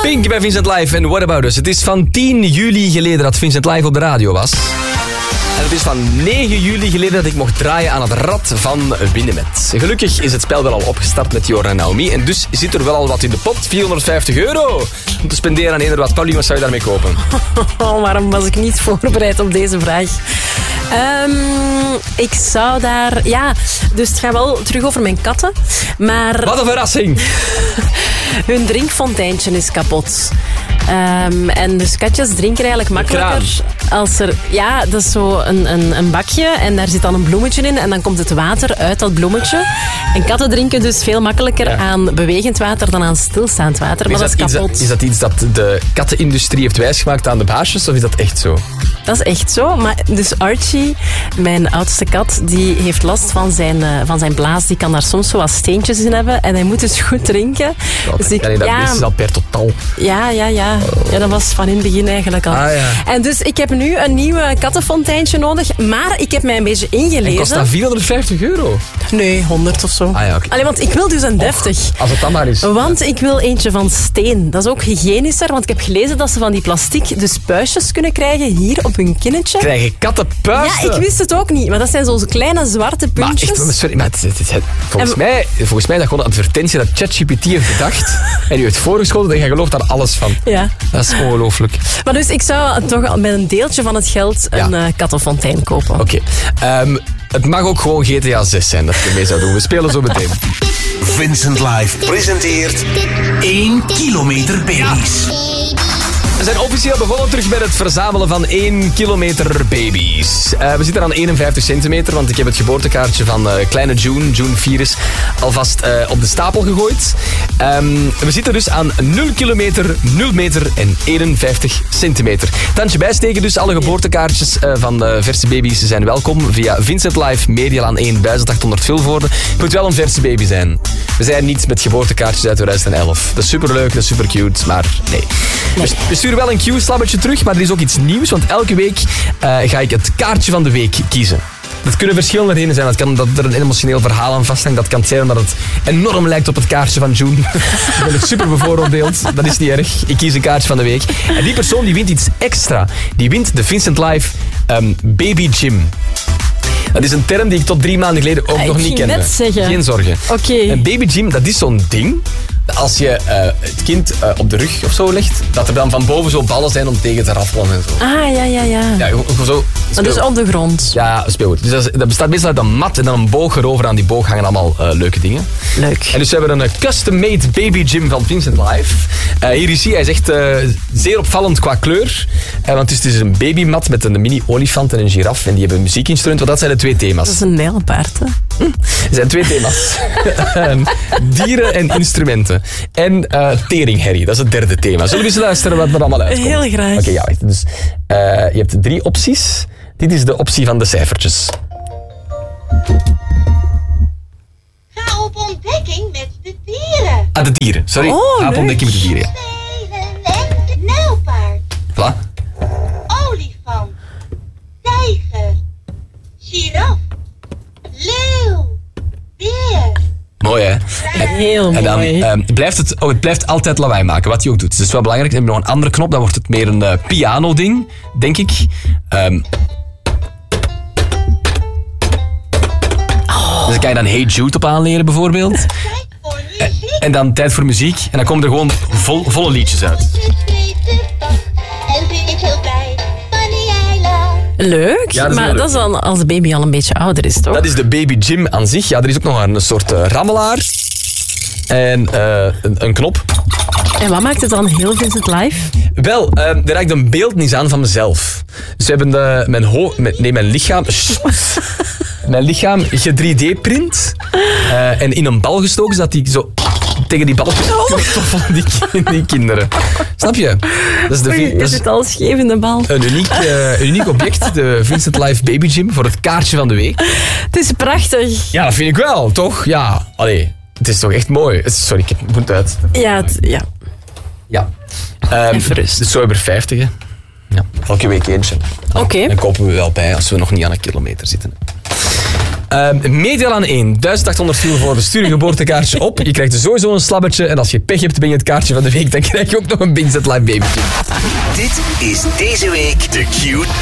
Pink bij Vincent Live en What About Us. Het is van 10 juli geleden dat Vincent Live op de radio was. En het is van 9 juli geleden dat ik mocht draaien aan het rad van Winnemet. Gelukkig is het spel wel al opgestart met Jorn en Naomi. En dus zit er wel al wat in de pot. €450 om te spenderen aan eender wat. Pauline, wat zou je daarmee kopen? Waarom was ik niet voorbereid op deze vraag? Ik zou daar... Ja, dus het gaat wel terug over mijn katten. Maar... Wat een verrassing! Hun drinkfonteintje is kapot. En dus katjes drinken eigenlijk makkelijker als er... Ja, dat is zo een bakje en daar zit dan een bloemetje in en dan komt het water uit dat bloemetje. En katten drinken dus veel makkelijker aan bewegend water dan aan stilstaand water, maar dat is kapot. Is dat iets dat de kattenindustrie heeft wijsgemaakt aan de baasjes of is dat echt zo? Dat is echt zo, maar dus Archie, mijn oudste kat, die heeft last van zijn blaas. Die kan daar soms zo wat steentjes in hebben en hij moet dus goed drinken. Dus dat is al per totaal. Ja, dat was van in het begin eigenlijk al. En dus ik heb nu een nieuwe kattenfonteintje nodig, maar ik heb mij een beetje ingelezen. En kost dat €450? Nee, 100 of zo. Okay. Allee, want ik wil dus een deftig. Als het dan maar is. Want ik wil eentje van steen. Dat is ook hygiënischer, want ik heb gelezen dat ze van die plastic dus puistjes kunnen krijgen hier op hun kinnetje. Krijgen katten puisten? Ja, ik wist het ook niet, maar dat zijn zo'n kleine zwarte puntjes. Maar echt, sorry, maar volgens mij dat gewoon een advertentie dat ChatGPT heeft bedacht en u heeft voorgeschoten en je gelooft daar alles van. Ja. Dat is ongelooflijk. Maar dus ik zou toch met een deeltje van het geld een kattenfontein kopen. Oké. Het mag ook gewoon GTA 6 zijn dat je mee zou doen. We spelen zo meteen. Vincent Live presenteert 1 kilometer baby's. We zijn officieel begonnen terug met het verzamelen van 1 kilometer baby's. We zitten aan 51 centimeter, want ik heb het geboortekaartje van kleine June Virus, alvast op de stapel gegooid. We zitten dus aan 0 kilometer, 0 meter en 51 centimeter. Tandje bijsteken dus, alle geboortekaartjes van verse baby's zijn welkom via Vincent Live, Medialaan 1, 1800 Vilvoorde. Het moet wel een verse baby zijn. We zijn niet met geboortekaartjes uit 2011. Dat is superleuk, dat is supercute, maar nee. We sturen wel een Q-slabbetje terug, maar er is ook iets nieuws, want elke week ga ik het kaartje van de week kiezen. Dat kunnen verschillende redenen zijn. Dat kan dat er een emotioneel verhaal aan vasthangt. Dat kan zijn omdat het enorm lijkt op het kaartje van June. Ik ben het super bevooroordeeld. Dat is niet erg. Ik kies een kaartje van de week. En die persoon die wint iets extra. Die wint de Vincent Live Baby Gym. Dat is een term die ik tot 3 maanden geleden ook nog niet kende. Net zeggen. Geen zorgen. Okay. Een baby gym, dat is zo'n ding. Als je het kind op de rug of zo legt, dat er dan van boven zo ballen zijn om tegen te raffelen en zo. Ja, zo. Dus op de grond. Ja, speelgoed. Dus dat bestaat meestal uit een mat en dan een boog erover. Aan die boog hangen allemaal leuke dingen. Leuk. En dus we hebben een custom-made baby gym van Vincent Live. Hier is hij. Hij is echt zeer opvallend qua kleur. Want het is dus een babymat met een mini-olifant en een giraf. En die hebben een muziekinstrument. Want dat zijn de 2 thema's. Dat is een nijlpaard, hè? Er zijn 2 thema's. Dieren en instrumenten. En teringherrie, dat is het 3e thema. Zullen we eens luisteren wat er allemaal uitkomt? Heel graag. Oké, ja, wacht. Dus, je hebt 3 opties. Dit is de optie van de cijfertjes. Ga op ontdekking met de dieren. Ah, de dieren. Sorry. Oh, Ga op leuk. ontdekking met de dieren. Spelen en nijlpaard. Voilà. Olifant. Tijger. Giraf. Leeuw. Beer. Mooi, hè? Heel En dan mooi. het blijft altijd lawaai maken, wat hij ook doet. Dus dat is wel belangrijk. Dan hebben we nog een andere knop, dan wordt het meer een piano-ding, denk ik. Dus dan kan je dan Hey Jude op aanleren, bijvoorbeeld. Tijd voor muziek. En dan tijd voor muziek. En dan komen er gewoon volle liedjes uit. En vind ik heel blij. Funny Island. Leuk, Ja, dat is maar wel dat is dan als de baby al een beetje ouder is, toch? Dat is de baby gym aan zich. Ja, er is ook nog een soort rammelaar. En een knop. En wat maakt het dan heel Vincent Live? Wel, er raakt een beeldenis aan van mezelf. Dus we hebben mijn lichaam... Mijn lichaam ge-3D-print en in een bal gestoken, zodat die zo tegen die bal toffelen die kinderen. Snap je? Dat is Je zit al scheef in de bal. een uniek object, de Vincent Live Baby Gym, voor het kaartje van de week. Het is prachtig. Ja, dat vind ik wel, toch? Ja, allee, het is toch echt mooi. Sorry, ik moet het uit. Ja. Ja. Even rust. Het is zo over 50, hè. Ja, elke week eentje. Oké. Dan kopen we wel bij als we nog niet aan een kilometer zitten. Meedeel aan 1. 1800 voor. Stuur een geboortekaartje op. Je krijgt sowieso een slabbertje. En als je pech hebt, ben je het kaartje van de week. Dan krijg je ook nog een Vincent Live baby. Dit is deze week de Q